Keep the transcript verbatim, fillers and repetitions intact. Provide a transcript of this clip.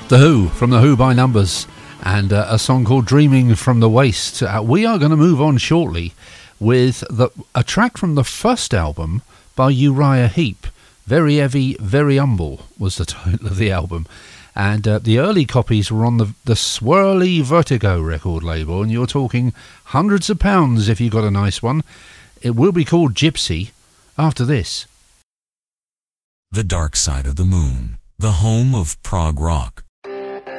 The Who, from The Who by Numbers, and uh, a song called Dreaming from the Waste. Uh, we are going to move on shortly with the, a track from the first album by Uriah Heep. Very Heavy, Very Humble was the title of the album. And uh, the early copies were on the, the Swirly Vertigo record label, and you're talking hundreds of pounds if you got a nice one. It will be called Gypsy after this. The Dark Side of the Moon, the home of prog rock.